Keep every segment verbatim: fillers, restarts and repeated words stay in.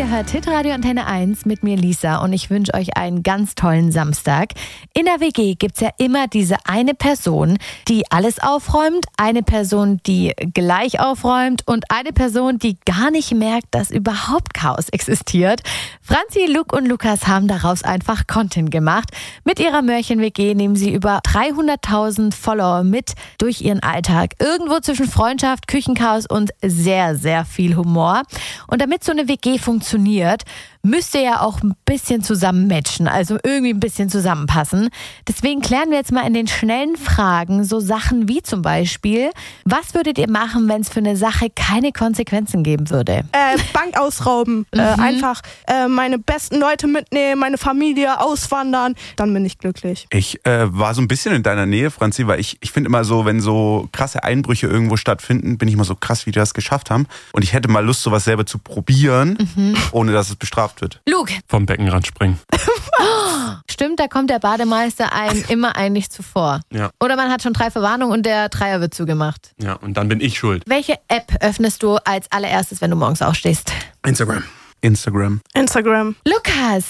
Ihr hört Hitradio Antenne eins mit mir Lisa und ich wünsche euch einen ganz tollen Samstag. In der W G gibt es ja immer diese eine Person, die alles aufräumt, eine Person, die gleich aufräumt und eine Person, die gar nicht merkt, dass überhaupt Chaos existiert. Franzi, Luke und Lukas haben daraus einfach Content gemacht. Mit ihrer Mörchen-W G nehmen sie über dreihunderttausend Follower mit durch ihren Alltag. Irgendwo zwischen Freundschaft, Küchenchaos und sehr, sehr viel Humor. Und damit so eine W G funktioniert, müsst ihr ja auch ein bisschen zusammen matchen, also irgendwie ein bisschen zusammenpassen. Deswegen klären wir jetzt mal in den schnellen Fragen so Sachen wie zum Beispiel, was würdet ihr machen, wenn es für eine Sache keine Konsequenzen geben würde? Äh, Bank ausrauben, mhm. äh, einfach äh, meine besten Leute mitnehmen, meine Familie auswandern, dann bin ich glücklich. Ich äh, war so ein bisschen in deiner Nähe, Franzi, weil ich, ich finde immer so, wenn so krasse Einbrüche irgendwo stattfinden, bin ich immer so krass, wie die das geschafft haben. Und ich hätte mal Lust, sowas selber zu probieren, mhm. ohne dass es bestraft wird. Luke. Vom Beckenrand springen. Stimmt, da kommt der Bademeister einem immer eigentlich zuvor. Ja. Oder man hat schon drei Verwarnungen und der Dreier wird zugemacht. Ja, und dann bin ich schuld. Welche App öffnest du als allererstes, wenn du morgens aufstehst? Instagram. Instagram. Instagram. Lukas,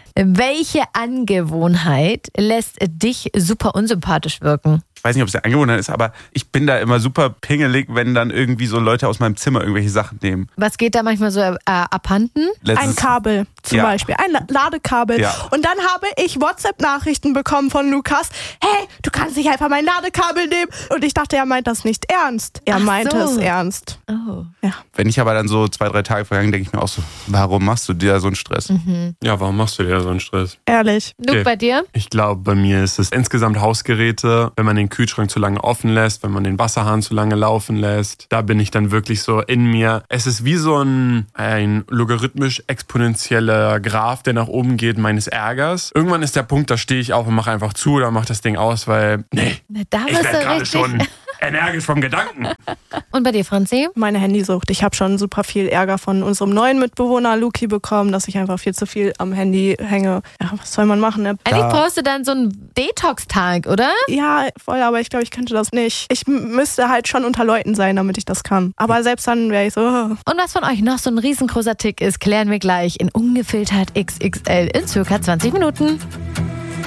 welche Angewohnheit lässt dich super unsympathisch wirken? Ich weiß nicht, ob es eine Angewohnheit ist, aber ich bin da immer super pingelig, wenn dann irgendwie so Leute aus meinem Zimmer irgendwelche Sachen nehmen. Was geht da manchmal so äh, abhanden? Letztes Ein Kabel zum ja. Beispiel, ein Ladekabel. Ja. Und dann habe ich WhatsApp-Nachrichten bekommen von Lukas, hey, du kannst nicht einfach mein Ladekabel nehmen. Und ich dachte, er meint das nicht ernst. Er Ach meinte so. es ernst. Oh. Ja. Wenn ich aber dann so zwei, drei Tage vergangen, denke ich mir auch so, warum machst du dir so einen Stress? Mhm. Ja, warum machst du dir so einen Stress? Ehrlich. Luke, Okay. bei dir? Ich glaube, bei mir ist es insgesamt Hausgeräte, wenn man den Kühlschrank zu lange offen lässt, wenn man den Wasserhahn zu lange laufen lässt. Da bin ich dann wirklich so in mir. Es ist wie so ein, ein logarithmisch exponentieller Graph, der nach oben geht, meines Ärgers. Irgendwann ist der Punkt, da stehe ich auf und mache einfach zu oder mache das Ding aus, weil, nee, Da ich bist werde du gerade richtig. schon energisch vom Gedanken. Und bei dir, Franzi? Meine Handysucht. Ich habe schon super viel Ärger von unserem neuen Mitbewohner Luki bekommen, dass ich einfach viel zu viel am Handy hänge. Ja, was soll man machen? Ne? Eigentlich brauchst du dann so einen Detox-Tag, oder? Ja, voll, aber ich glaube, ich könnte das nicht. Ich m- müsste halt schon unter Leuten sein, damit ich das kann. Aber selbst dann wäre ich so... Oh. Und was von euch noch so ein riesengroßer Tick ist, klären wir gleich in Ungefiltert X X L in circa zwanzig Minuten.